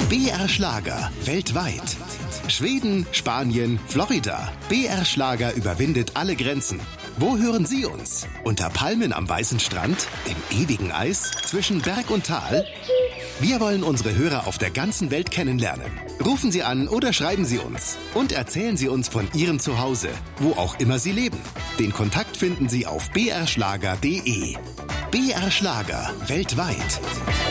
BR Schlager weltweit. Schweden, Spanien, Florida. BR Schlager überwindet alle Grenzen. Wo hören Sie uns? Unter Palmen am weißen Strand? Im ewigen Eis? Zwischen Berg und Tal? Wir wollen unsere Hörer auf der ganzen Welt kennenlernen. Rufen Sie an oder schreiben Sie uns. Und erzählen Sie uns von Ihrem Zuhause, wo auch immer Sie leben. Den Kontakt finden Sie auf brschlager.de. BR Schlager weltweit.